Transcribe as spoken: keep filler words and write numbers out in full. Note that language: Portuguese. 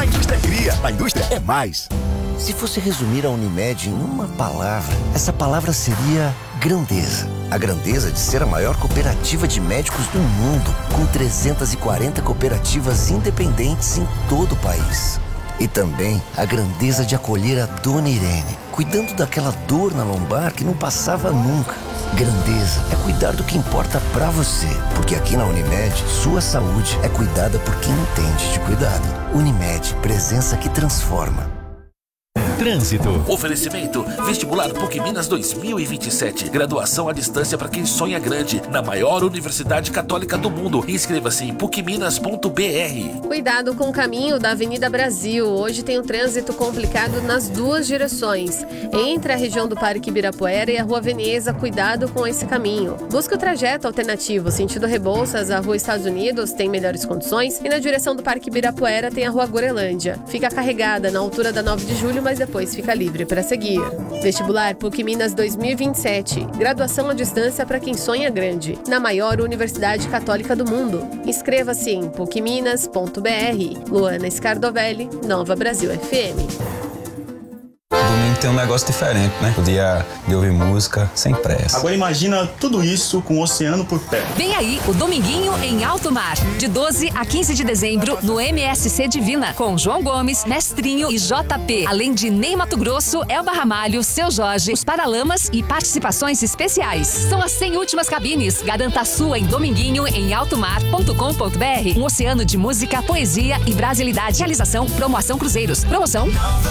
Na indústria cria, na indústria é mais. Se fosse resumir a Unimed em uma palavra, essa palavra seria grandeza. A grandeza de ser a maior cooperativa de médicos do mundo, com trezentas e quarenta cooperativas independentes em todo o país. E também a grandeza de acolher a Dona Irene, cuidando daquela dor na lombar que não passava nunca. Grandeza é cuidar do que importa pra você, porque aqui na Unimed, sua saúde é cuidada por quem entende de cuidado. Unimed, presença que transforma. Trânsito. Oferecimento Vestibular PUC Minas dois mil e vinte e sete. Graduação à distância para quem sonha grande. Na maior universidade católica do mundo. Inscreva-se em puc minas ponto b r. Cuidado com o caminho da Avenida Brasil. Hoje tem um trânsito complicado nas duas direções. Entre a região do Parque Ibirapuera e a Rua Veneza, cuidado com esse caminho. Busque o trajeto alternativo. Sentido Rebouças, a Rua Estados Unidos tem melhores condições. E na direção do Parque Ibirapuera tem a Rua Gorelândia. Fica carregada na altura da nove de julho, mas depois fica livre para seguir. Vestibular PUC Minas dois mil e vinte e sete. Graduação à distância para quem sonha grande. Na maior universidade católica do mundo. Inscreva-se em puc minas ponto b r. Luana Scardovelli, Nova Brasil F M. Domingo tem um negócio diferente, né? O dia de ouvir música sem pressa. Agora imagina tudo isso com o oceano por perto. Vem aí o Dominguinho em Alto Mar, de doze a quinze de dezembro, no M S C Divina, com João Gomes, Mestrinho e J P. Além de Ney Mato Grosso, Elba Ramalho, Seu Jorge, os Paralamas e participações especiais. São as cem últimas cabines. Garanta a sua em dominguinho em alto mar ponto com ponto b r. Um oceano de música, poesia e brasilidade. Realização Promoção Cruzeiros. Promoção